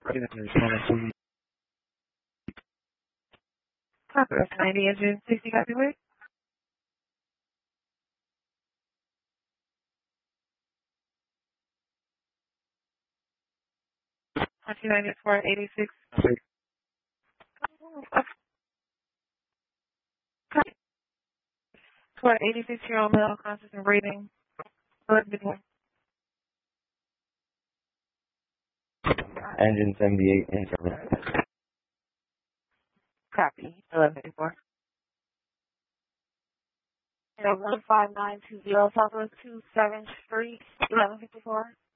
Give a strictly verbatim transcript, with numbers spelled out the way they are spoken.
Progress ninety engine sixty copyright. nineteen ninety-four eighty-six. For an eighty-six year old male conscious and breathing. Engine seventy-eight in service. Copy. eleven fifty-four. one five nine two zero Southwest two seventh Street, eleven fifty-four.